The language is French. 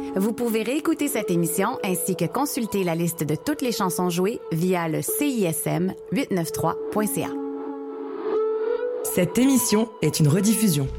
Vous pouvez réécouter cette émission ainsi que consulter la liste de toutes les chansons jouées via le CISM893.ca. Cette émission est une rediffusion.